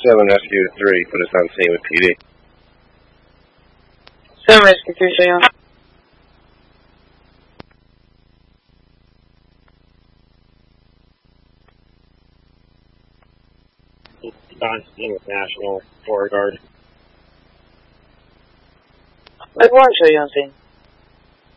7 Rescue 3, put us on scene with PD. 7 Rescue 3, stay on. On scene with National Forest Guard. Like, one show you on scene.